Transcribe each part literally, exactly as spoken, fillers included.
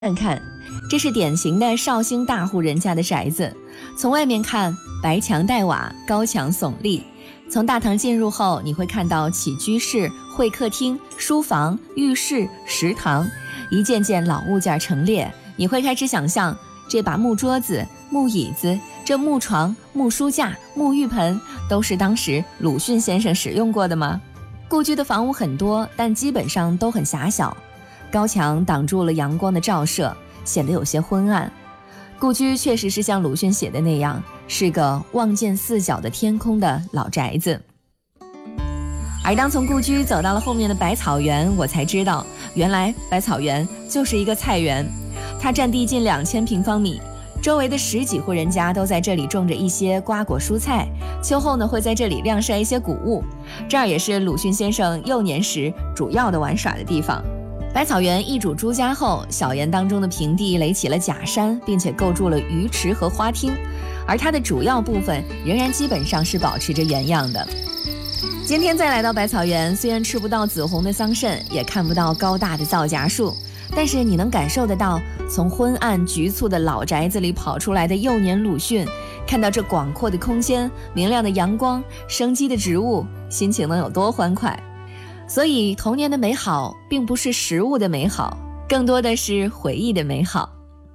看看，这是典型的绍兴大户人家的宅子。从外面看，白墙带瓦，高墙耸立。从大堂进入后，你会看到起居室、会客厅、书房、浴室、食堂，一件件老物件陈列。你会开始想象，这把木桌子、木椅子、这木床、木书架、木浴盆，都是当时鲁迅先生使用过的吗？故居的房屋很多，但基本上都很狭小。高墙挡住了阳光的照射，显得有些昏暗。故居确实是像鲁迅写的那样，是个望见四角的天空的老宅子。而当从故居走到了后面的百草园，我才知道，原来百草园就是一个菜园，它占地近两千平方米，周围的十几户人家都在这里种着一些瓜果蔬菜，秋后呢会在这里晾晒一些谷物，这儿也是鲁迅先生幼年时主要的玩耍的地方。百草园易主朱家后，小园当中的平地垒起了假山，并且构筑了鱼池和花厅，而它的主要部分仍然基本上是保持着原样的。今天再来到百草园，虽然吃不到紫红的桑葚，也看不到高大的皂荚树，但是你能感受得到从昏暗局促的老宅子里跑出来的幼年鲁迅，看到这广阔的空间、明亮的阳光、生机的植物，心情能有多欢快。所以童年的美好并不是食物的美好，更多的是回忆的美好。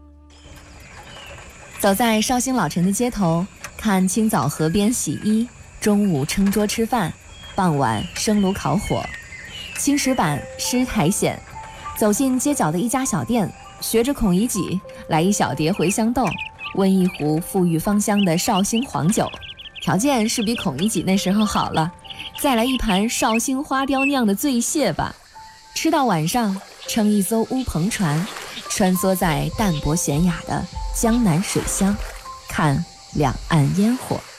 走在绍兴老城的街头，看清早河边洗衣，中午撑桌吃饭，傍晚生炉烤火，青石板湿苔藓。走进街角的一家小店，学着孔乙己来一小碟茴香豆，温一壶馥郁芳香的绍兴黄酒，条件是比孔乙己那时候好了，再来一盘绍兴花雕酿的醉蟹吧。吃到晚上，乘一艘乌篷船，穿梭在淡泊闲雅的江南水乡，看两岸烟火。